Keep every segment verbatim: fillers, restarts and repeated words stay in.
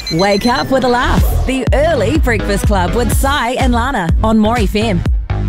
Wake up with a laugh. The Early Breakfast Club with Sai and Lana on More F M.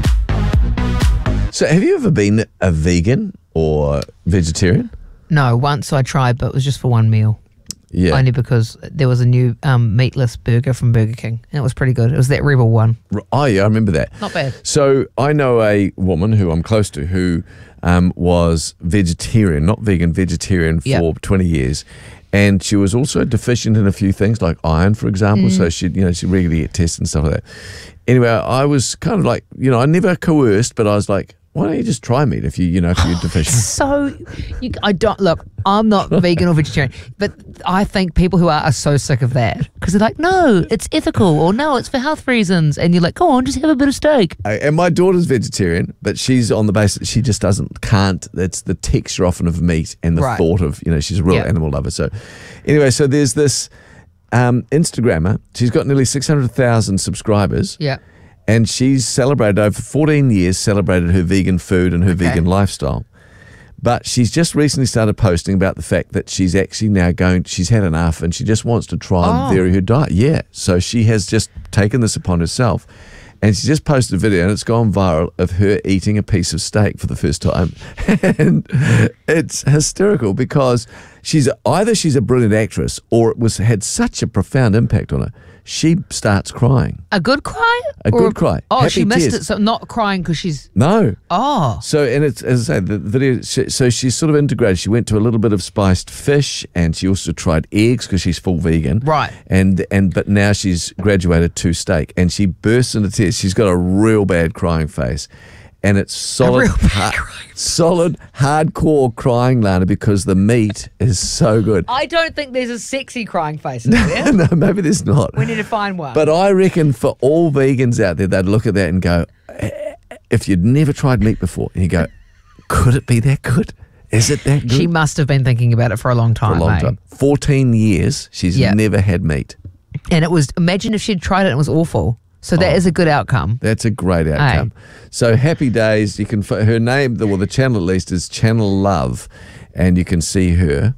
So have you ever been a vegan or vegetarian? No, once I tried, but it was just for one meal. Yeah. Only because there was a new um, meatless burger from Burger King, and it was pretty good. It was that Rebel one. Oh, yeah, I remember that. Not bad. So I know a woman who I'm close to who um, was vegetarian, not vegan, vegetarian for Yep. twenty years. And she was also deficient in a few things like iron, for example. Mm. So she, you know, she regularly get tests and stuff like that. Anyway, I was kind of like, you know, I never coerced, but I was like, why don't you just try meat if you, you know, if you're deficient? So, you, I don't look. I'm not vegan or vegetarian, but I think people who are are so sick of that because they're like, no, it's ethical, or no, it's for health reasons, and you're like, go on, just have a bit of steak. I- And my daughter's vegetarian, but she's on the basis that she just doesn't, can't, it's the texture often of meat and the Right. thought of, you know, she's a real Yeah. animal lover. So anyway, so there's this um, Instagrammer. She's got nearly six hundred thousand subscribers. Yeah. And she's celebrated over fourteen years, celebrated her vegan food and her Okay. vegan lifestyle. But she's just recently started posting about the fact that she's actually now going, she's had enough and she just wants to try and Oh. vary her diet. Yeah. So she has just taken this upon herself. And she just posted a video and it's gone viral of her eating a piece of steak for the first time. And it's hysterical because she's either she's a brilliant actress or it was had such a profound impact on her. She starts crying. A good cry? A Or good cry. Oh, Happy she missed tears. it, so not crying because she's. No. Oh. So, and it's, as I say, the video, she, so she's sort of integrated. She went to a little bit of spiced fish and she also tried eggs because she's full vegan. Right. And, and, but now she's graduated to steak and she bursts into tears. She's got a real bad crying face. And it's solid, real bad ha- crying solid, hardcore crying, Lana, because the meat is so good. I don't think there's a sexy crying face, is there? No, maybe there's not. We need to find one. But I reckon for all vegans out there, they'd look at that and go, "Eh, if you'd never tried meat before, and you go, could it be that good? Is it that good? She must have been thinking about it for a long For time, a long mate. time. fourteen years, she's Yeah. never had meat. And it was, imagine if she'd tried it and it was awful. So that Oh. is a good outcome. That's a great outcome. So happy days. You can f- her name, the well, the channel at least is Channel Love, and you can see her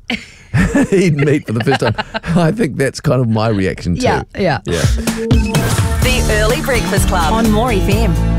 eat meat for the first time. I think that's kind of my reaction too. Yeah, yeah. Yeah. The Early Breakfast Club on More F M.